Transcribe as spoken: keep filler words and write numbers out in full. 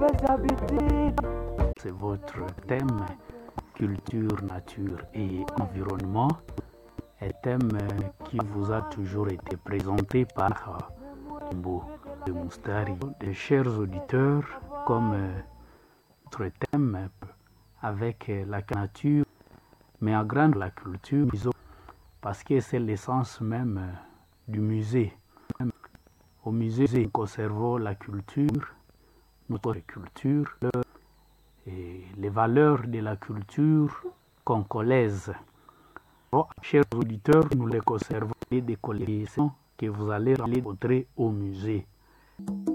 C'est votre thème culture, nature et environnement, un thème qui vous a toujours été présenté par Mbo de Moustari. De chers auditeurs, comme notre thème avec la nature, mais en grande la culture, parce que c'est l'essence même du musée. Au musée, nous conservons la culture, notre culture, et les valeurs de la culture congolaise. Bon, chers auditeurs, nous les conservons des collections que vous allez rencontrer au musée.